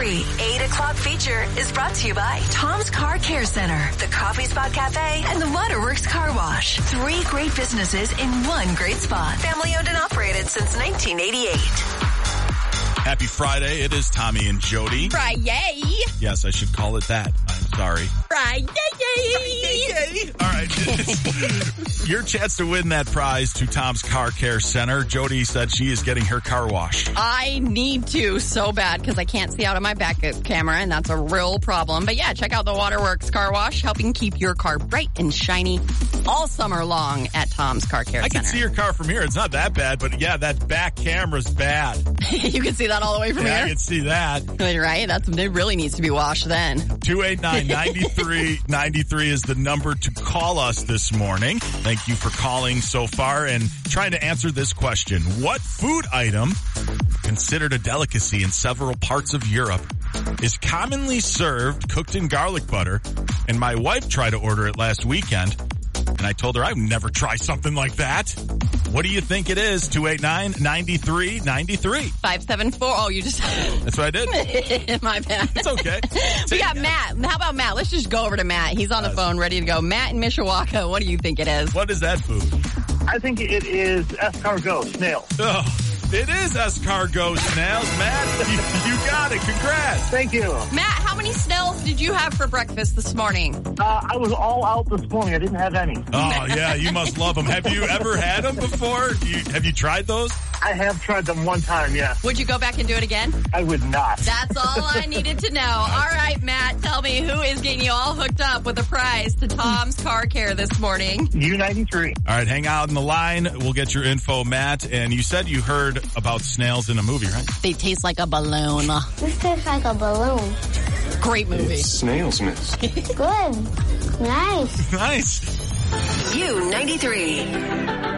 8 o'clock feature is brought to you by Tom's Car Care Center, the Coffee Spot Cafe, and the Waterworks Car Wash. 3 great businesses in one great spot. Family owned and operated since 1988. Happy Friday. It is Tommy and Jody. Friday. Yes, I should call it that. I'm sorry. Friday. All right. Your chance to win that prize to Tom's Car Care Center. Jody said she is getting her car washed. I need to so bad because I can't see out of my back camera, and that's a real problem. But yeah, check out the Waterworks Car Wash, helping keep your car bright and shiny all summer long at Tom's Car Care Center. I can see your car from here. It's not that bad, but yeah, that back camera's bad. You can see that all the way from here? I can see that. Right? It really needs to be washed then. 289-9393 is the number to call us this morning. Thank you for calling so far and trying to answer this question. What food item, considered a delicacy in several parts of Europe, is commonly served cooked in garlic butter? And my wife tried to order it last weekend, and I told her I would never try something like that. What do you think it is? 289-9393. 574. Oh, you just... That's what I did. My bad. It's okay. We got Matt. How about Matt? Let's just go over to Matt. He's on the phone ready to go. Matt in Mishawaka, what do you think it is? What is that food? I think it is escargot, snail. Oh, it is escargot snails, Matt. You got it. Congrats. Thank you. Matt, how many snails did you have for breakfast this morning? I was all out this morning. I didn't have any. Oh, yeah, you must love them. Have you ever had them before? Have you tried those? I have tried them one time, yes. Would you go back and do it again? I would not. That's all I needed to know. All right, Matt, tell me who is getting you all hooked up with a prize to Tom's Car Care this morning? U93. All right, hang out in the line. We'll get your info, Matt. And you said you heard about snails in a movie, right? They taste like a balloon. This tastes like a balloon. Great movie. It's snails, miss. Good. Nice. Nice. U93.